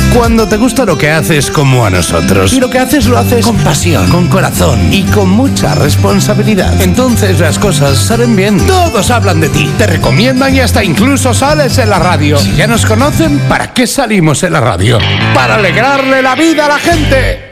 Cuando te gusta lo que haces como a nosotros. Y lo que haces lo haces con pasión, con corazón y con mucha responsabilidad. Entonces las cosas salen bien. Todos hablan de ti, te recomiendan y hasta incluso sales en la radio. Si ya nos conocen, ¿para qué salimos en la radio? ¡Para alegrarle la vida a la gente!